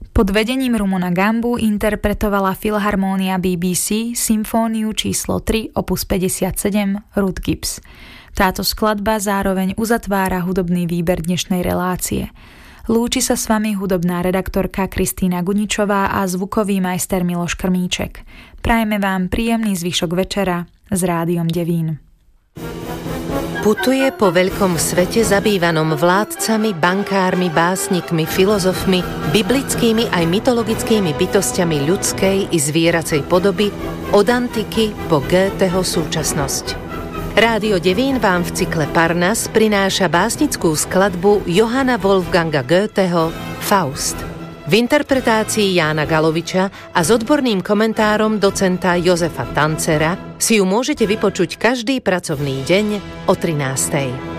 Pod vedením Rumona Gambu interpretovala Filharmónia BBC symfóniu číslo 3 opus 57 Ruth Gibbs. Táto skladba zároveň uzatvára hudobný výber dnešnej relácie. Lúči sa s vami hudobná redaktorka Kristína Guničová a zvukový majster Miloš Krmíček. Prajeme vám príjemný zvyšok večera s Rádiom Devín. Putuje po veľkom svete zabývanom vládcami, bankármi, básnikmi, filozofmi, biblickými aj mytologickými bytostiami ľudskej i zvieracej podoby od antiky po Goetheho súčasnosť. Rádio Devín vám v cykle Parnas prináša básnickú skladbu Johanna Wolfganga Goetheho Faust. V interpretácii Jána Galoviča a s odborným komentárom docenta Jozefa Tancera si ju môžete vypočuť každý pracovný deň o 13:00.